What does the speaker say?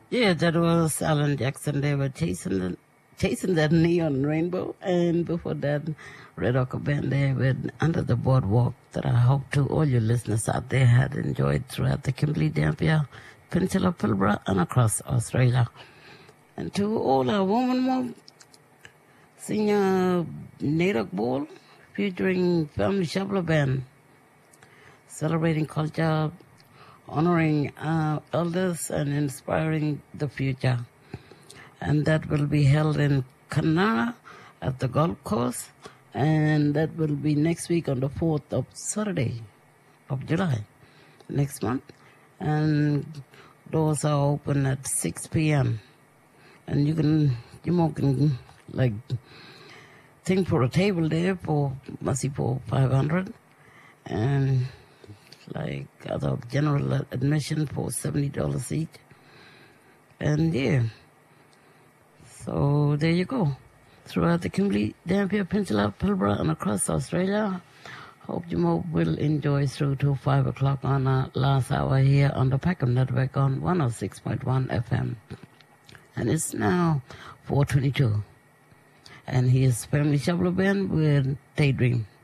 Yeah, that was Alan Jackson. They were chasing that neon rainbow, and before that, Red Rocker Band there with Under the Boardwalk. That I hope to all your listeners out there had enjoyed throughout the Kimberley, Dampier, Peninsula, Pilbara, and across Australia. And to all our women mob, senior Nadak Ball featuring Family Shabla Band, celebrating culture, honoring our elders, and inspiring the future. And that will be held in Kanara at the Golf Course, and that will be next week on the 4th of Saturday of July, next month. And doors are open at 6 p.m. And you can like think for a table there for 500, and like other general admission for $70 each. And yeah, so there you go. Throughout the Kimberley, Dampier, Peninsula, Pilbara, and across Australia. Hope you will enjoy through to 5 o'clock on our last hour here on the Peckham Network on 106.1 FM. And it's now 4:22. And here's Family Shabla Band with Daydream.